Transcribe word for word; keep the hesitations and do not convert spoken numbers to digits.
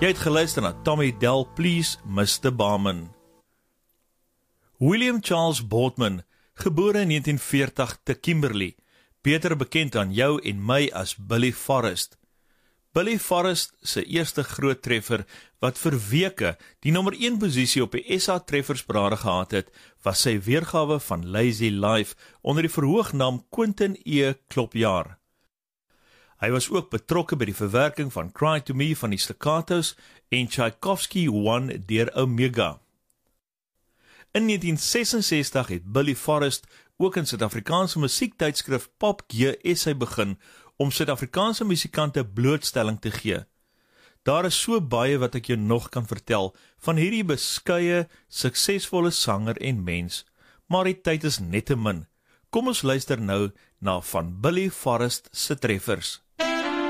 Jy het geluister na Tommy Dell, Please mister Barman. William Charles Boardman, gebore in negentien veertig te Kimberley, beter bekend aan jou en my as Billy Forrest. Billy Forrest se eerste groot treffer, wat vir weke die nommer een posisie op die S A treffersparade gehad het, was sy weergawe van Lazy Life onder die verhoognaam Quentin E. Klopjaar. Hy was ook betrokke by die verwerking van Cry to Me van die Staccatos en Tchaikovsky One deur Omega. In negentien sesensestig het Billy Forrest ook in Suid-Afrikaanse musiektydskrif Pop G S A begin om Suid-Afrikaanse musikante blootstelling te gee. Daar is so baie wat ek jou nog kan vertel van hierdie beskeie, suksesvolle sanger en mens, maar die tyd is net te min. Kom ons luister nou na van Billy Forrest se treffers.